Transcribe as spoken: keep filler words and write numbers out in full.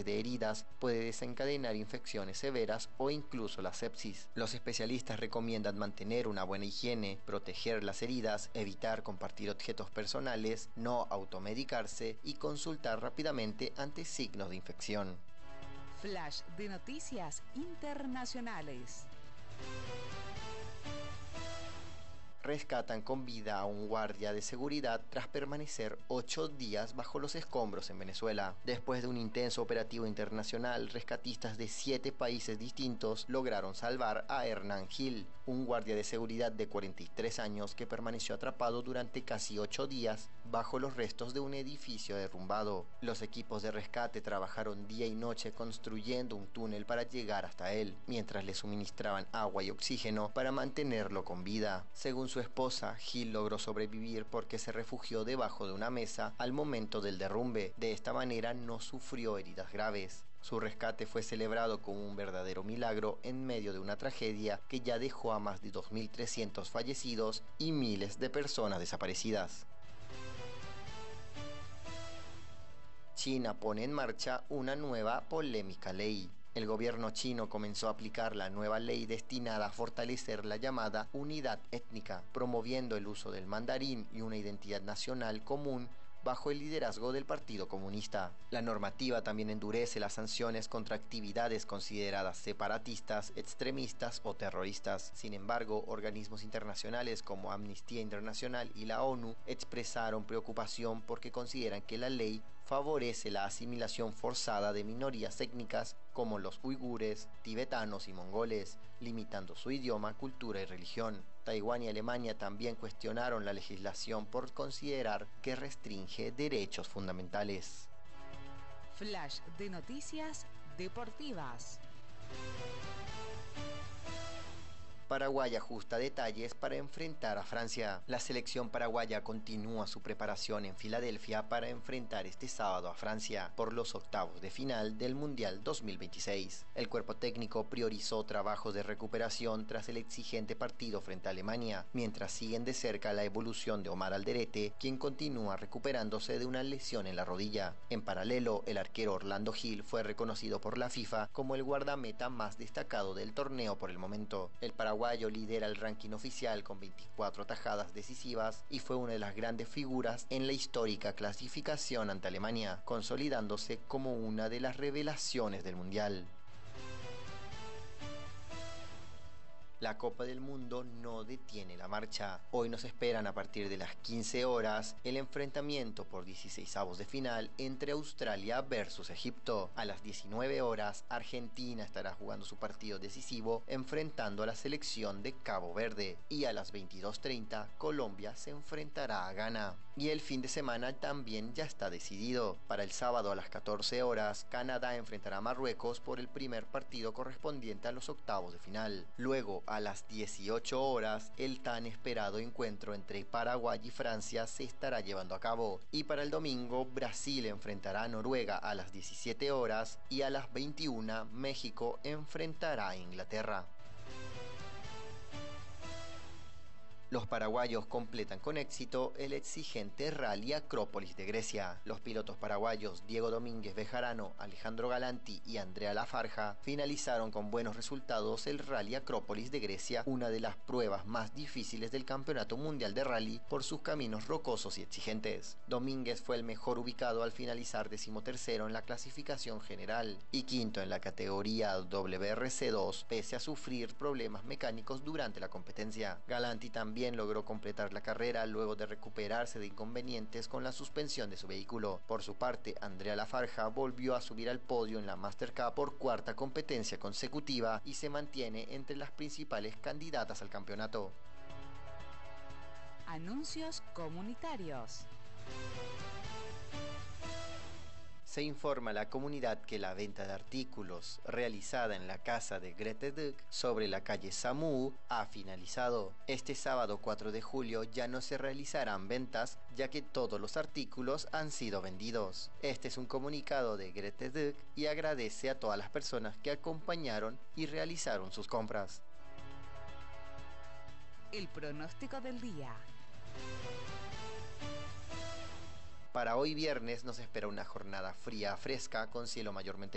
de heridas puede desencadenar infecciones severas o incluso la sepsis. Los especialistas recomiendan mantener una buena higiene, proteger las heridas, evitar compartir objetos personales, no automedicarse y consultar rápidamente ante signos de infección. Flash de noticias internacionales. Rescatan con vida a un guardia de seguridad tras permanecer ocho días bajo los escombros en Venezuela. Después de un intenso operativo internacional, rescatistas de siete países distintos lograron salvar a Hernán Gil, un guardia de seguridad de cuarenta y tres años que permaneció atrapado durante casi ocho días bajo los restos de un edificio derrumbado. Los equipos de rescate trabajaron día y noche construyendo un túnel para llegar hasta él, mientras le suministraban agua y oxígeno para mantenerlo con vida. Según su esposa, Gil logró sobrevivir porque se refugió debajo de una mesa al momento del derrumbe. De esta manera no sufrió heridas graves. Su rescate fue celebrado como un verdadero milagro en medio de una tragedia que ya dejó a más de dos mil trescientos fallecidos y miles de personas desaparecidas. China pone en marcha una nueva polémica ley. El gobierno chino comenzó a aplicar la nueva ley destinada a fortalecer la llamada unidad étnica, promoviendo el uso del mandarín y una identidad nacional común bajo el liderazgo del Partido Comunista. La normativa también endurece las sanciones contra actividades consideradas separatistas, extremistas o terroristas. Sin embargo, organismos internacionales como Amnistía Internacional y la ONU expresaron preocupación porque consideran que la ley favorece la asimilación forzada de minorías étnicas como los uigures, tibetanos y mongoles, limitando su idioma, cultura y religión. Taiwán y Alemania también cuestionaron la legislación por considerar que restringe derechos fundamentales. Flash de noticias deportivas. Paraguay ajusta detalles para enfrentar a Francia. La selección paraguaya continúa su preparación en Filadelfia para enfrentar este sábado a Francia por los octavos de final del Mundial dos mil veintiséis. El cuerpo técnico priorizó trabajos de recuperación tras el exigente partido frente a Alemania, mientras siguen de cerca la evolución de Omar Alderete, quien continúa recuperándose de una lesión en la rodilla. En paralelo, el arquero Orlando Gil fue reconocido por la FIFA como el guardameta más destacado del torneo por el momento. El Paraguay Paraguayo lidera el ranking oficial con veinticuatro atajadas decisivas y fue una de las grandes figuras en la histórica clasificación ante Alemania, consolidándose como una de las revelaciones del Mundial. La Copa del Mundo no detiene la marcha. Hoy nos esperan a partir de las quince horas el enfrentamiento por dieciseisavos de final entre Australia versus Egipto. A las diecinueve horas, Argentina estará jugando su partido decisivo enfrentando a la selección de Cabo Verde. Y a las veintidós treinta, Colombia se enfrentará a Ghana. Y el fin de semana también ya está decidido. Para el sábado a las catorce horas, Canadá enfrentará a Marruecos por el primer partido correspondiente a los octavos de final. Luego, a las dieciocho horas, el tan esperado encuentro entre Paraguay y Francia se estará llevando a cabo. Y para el domingo, Brasil enfrentará a Noruega a las diecisiete horas y a las veintiuna, México enfrentará a Inglaterra. Los paraguayos completan con éxito el exigente Rally Acrópolis de Grecia. Los pilotos paraguayos Diego Domínguez Bejarano, Alejandro Galanti y Andrea Lafarja finalizaron con buenos resultados el Rally Acrópolis de Grecia, una de las pruebas más difíciles del Campeonato Mundial de Rally por sus caminos rocosos y exigentes. Domínguez fue el mejor ubicado al finalizar decimotercero en la clasificación general y quinto en la categoría W R C dos, pese a sufrir problemas mecánicos durante la competencia. Galanti también logró completar la carrera luego de recuperarse de inconvenientes con la suspensión de su vehículo. Por su parte, Andrea Lafarja volvió a subir al podio en la Master Cup por cuarta competencia consecutiva y se mantiene entre las principales candidatas al campeonato. Anuncios comunitarios. Se informa a la comunidad que la venta de artículos realizada en la casa de Grete Duk sobre la calle Samu ha finalizado. Este sábado cuatro de julio ya no se realizarán ventas, ya que todos los artículos han sido vendidos. Este es un comunicado de Grete Duk y agradece a todas las personas que acompañaron y realizaron sus compras. El pronóstico del día. Para hoy viernes nos espera una jornada fría a fresca con cielo mayormente